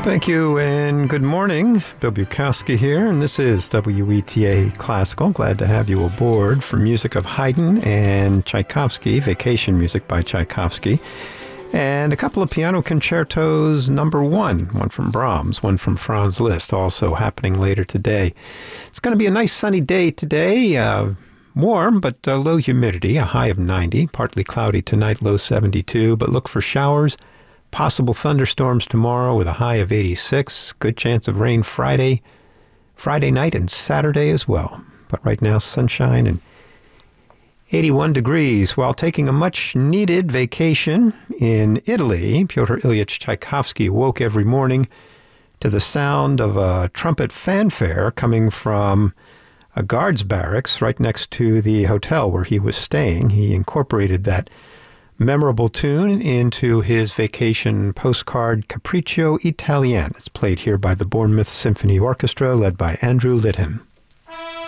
Thank you and good morning. Bill Bukowski here, and this is WETA Classical. Glad to have you aboard for music of Haydn and Tchaikovsky, Vacation music by Tchaikovsky, and a couple of piano concertos, number one from Brahms, one from Franz Liszt, also happening later today. It's going to be a nice sunny day today, warm but low humidity, a high of 90, partly cloudy tonight, low 72, but look for showers. Possible thunderstorms tomorrow with a high of 86. Good chance of rain Friday night and Saturday as well. But right now, sunshine and 81 degrees. While taking a much-needed vacation in Italy, Pyotr Ilyich Tchaikovsky woke every morning to the sound of a trumpet fanfare coming from a guards barracks right next to the hotel where he was staying. He incorporated that memorable tune into his vacation postcard Capriccio Italien. It's played here by the Bournemouth Symphony Orchestra led by Andrew Lidham.